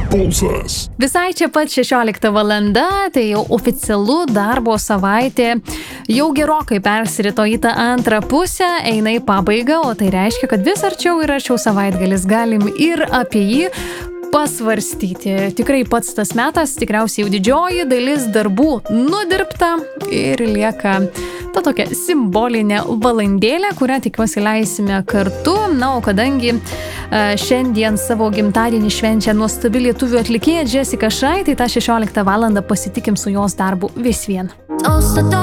Pulsas. Visai čia pat 16 valanda, tai jau oficialu darbo savaitė jau gerokai persirito į tą antrą pusę, eina į pabaigą, o tai reiškia, kad vis arčiau ir arčiau savaitgalis, galim ir apie jį pasvarstyti. Tikrai pats tas metas, tikriausiai jau didžioji dalis darbų nudirbta ir lieka ta tokia simbolinė valandėlė, kurią tikiuosi leisime kartu. Na, o kadangi šiandien savo gimtadienį švenčia nuostabi lietuvių atlikėja Jessica Shy, tai tą 16 valandą pasitikim su jos darbu vis vien.